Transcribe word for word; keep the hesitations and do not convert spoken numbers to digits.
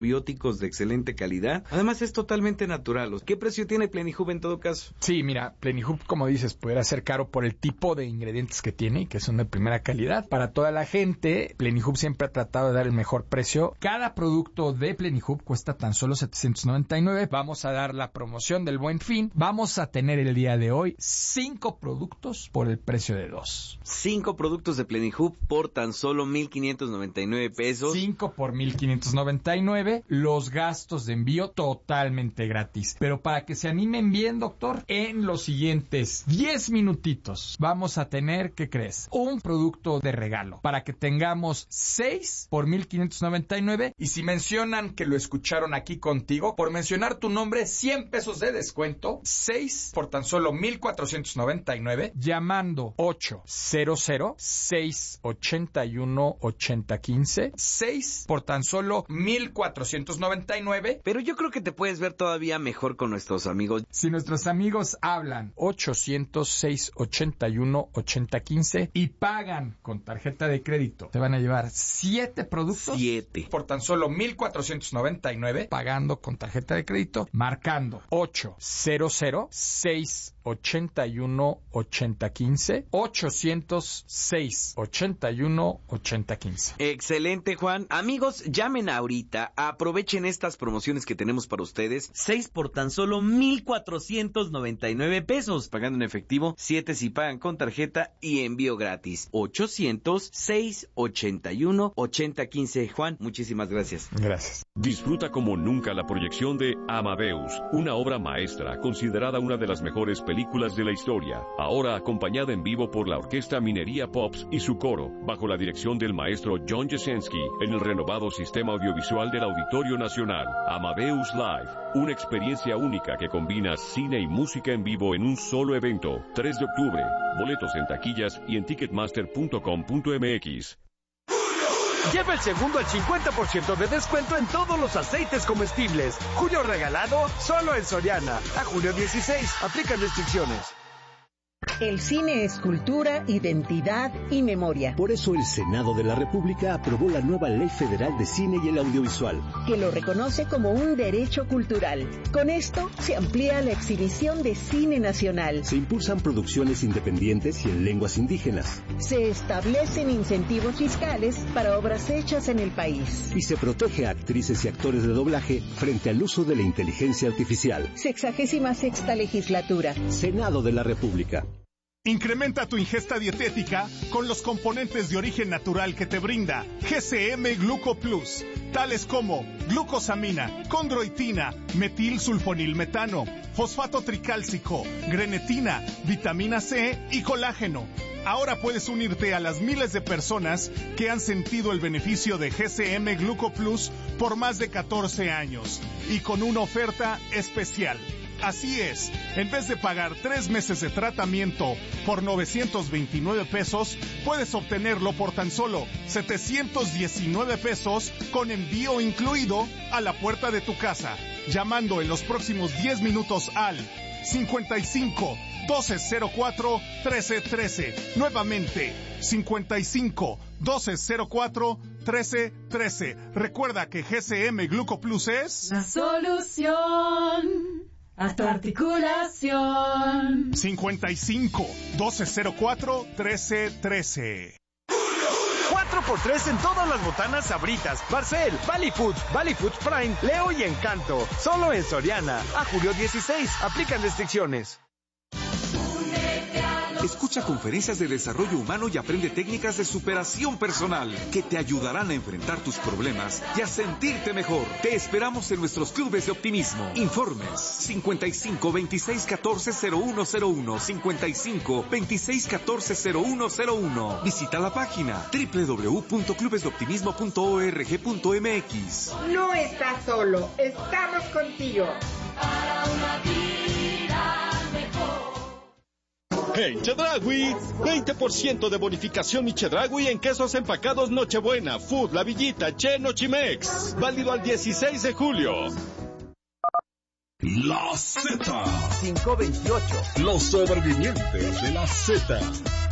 bióticos de excelente calidad. Además es totalmente natural. ¿Qué precio tiene Plenihub en todo caso? Sí, mira, Plenihub, como dices, pudiera ser caro por el tipo de ingredientes que tiene y que son de primera calidad. Para toda la gente, Plenihub siempre ha tratado de dar el mejor precio. Cada producto de Plenihub cuesta tan solo setecientos noventa y nueve. Vamos a dar la promoción del Buen Fin. Vamos a tener el día de hoy cinco productos por el precio de dos. Cinco productos de Plenihub por tan solo mil quinientos noventa y nueve pesos. Cinco por mil quinientos noventa y nueve. Los gastos de envío totalmente gratis. Pero para que se animen bien, doctor, en los siguientes diez minutitos vamos a tener, ¿qué crees? Un producto de regalo. Para que tengamos seis por mil quinientos noventa y nueve. Y si mencionan que lo escucharon aquí contigo, por mencionar tu nombre, cien pesos de descuento. seis por tan solo mil cuatrocientos noventa y nueve. Llamando ocho cero cero, seis ocho uno, ocho cero uno cinco. seis por tan solo mil cuatrocientos noventa y nueve. Pero yo creo que te puedes ver todavía mejor con nuestros amigos. Si nuestros amigos hablan ochocientos seis, ochenta y uno, ochenta quince y pagan con tarjeta de crédito, te van a llevar siete productos. Siete. Por tan solo mil cuatrocientos noventa y nueve, pagando con tarjeta de crédito, marcando ocho cero cero, seis ochenta y uno, ochenta quince, ochocientos seis, ochenta y uno, ochenta quince. Excelente, Juan. Amigos, llamen ahorita, aprovechen estas promociones que tenemos para ustedes. seis por tan solo mil cuatrocientos noventa y nueve pesos, pagando en efectivo, siete si pagan con tarjeta y envío gratis. ochocientos seis, ochenta y uno, ochenta quince. Juan, muchísimas gracias. Gracias. Disfruta como nunca la proyección de Amadeus, una obra maestra considerada una de las mejores películas de la historia, ahora acompañada en vivo por la Orquesta Minería Pops y su coro, bajo la dirección del maestro John Jasenski, en el renovado sistema audiovisual del Auditorio Nacional. Amadeus Live, una experiencia única que combina cine y música en vivo en un solo evento. tres de octubre, boletos en taquillas y en ticketmaster punto com punto m x. Lleva el segundo al cincuenta por ciento de descuento en todos los aceites comestibles. Julio regalado solo en Soriana. A julio dieciséis. Aplican restricciones. El cine es cultura, identidad y memoria. Por eso el Senado de la República aprobó la nueva Ley Federal de Cine y el Audiovisual, que lo reconoce como un derecho cultural. Con esto se amplía la exhibición de cine nacional. Se impulsan producciones independientes y en lenguas indígenas. Se establecen incentivos fiscales para obras hechas en el país. Y se protege a actrices y actores de doblaje frente al uso de la inteligencia artificial. Sexagésima sexta legislatura. Senado de la República. Incrementa tu ingesta dietética con los componentes de origen natural que te brinda G C M Gluco Plus, tales como glucosamina, condroitina, metilsulfonilmetano, fosfato tricálcico, grenetina, vitamina C y colágeno. Ahora puedes unirte a las miles de personas que han sentido el beneficio de G C M Gluco Plus por más de catorce años y con una oferta especial. Así es, en vez de pagar tres meses de tratamiento por novecientos veintinueve pesos, puedes obtenerlo por tan solo setecientos diecinueve pesos con envío incluido a la puerta de tu casa, llamando en los próximos diez minutos al cincuenta y cinco, doce cero cuatro, trece trece. Nuevamente, cincuenta y cinco, doce cero cuatro, trece trece. Recuerda que G C M Gluco Plus es la solución a tu articulación. cincuenta y cinco, doce cero cuatro, trece trece. cuatro por tres en todas las botanas Sabritas, Barcel, Valley Foods, Valley Foods Prime, Leo y Encanto. Solo en Soriana. A julio dieciséis. Aplican restricciones. Escucha conferencias de desarrollo humano y aprende técnicas de superación personal que te ayudarán a enfrentar tus problemas y a sentirte mejor. Te esperamos en nuestros clubes de optimismo. Informes cincuenta y cinco, veintiséis, catorce, cero uno cero uno, cincuenta y cinco, veintiséis, catorce, cero uno cero uno. Visita la página doble u doble u doble u punto clubes de optimismo punto org punto m x. No estás solo, estamos contigo. Para una vida mejor. En Chedraui, veinte por ciento de bonificación y Chedraui en quesos empacados Nochebuena, Food, La Villita, Che, Nochimex. Válido al dieciséis de julio. La Z. cinco veintiocho. Los sobrevivientes de la Z.